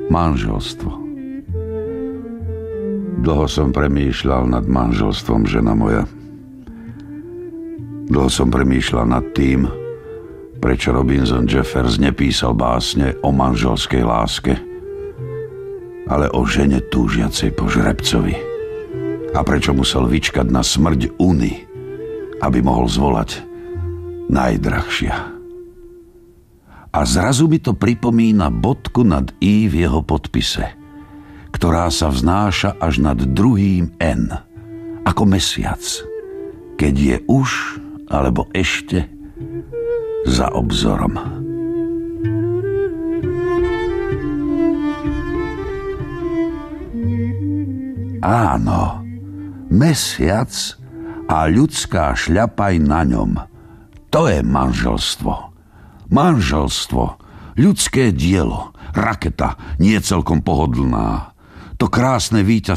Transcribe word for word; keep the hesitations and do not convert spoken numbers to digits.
Manželstvo. Dlho som premýšľal nad manželstvom, žena moja. Dlho som premýšľal nad tým, prečo Robinson Jeffers nepísal básne o manželskej láske, ale o žene túžiacej po žrebcovi. A prečo musel vyčkať na smrť Uny, aby mohol zvolať najdrahšia. A zrazu mi to pripomína bodku nad I v jeho podpise, ktorá sa vznáša až nad druhým N, ako mesiac, keď je už, alebo ešte, za obzorom. Áno, mesiac a ľudská šľapaj na ňom. To je manželstvo. Manželstvo, ľudské dielo, raketa, nie celkom pohodlná. To krásne víťazstvo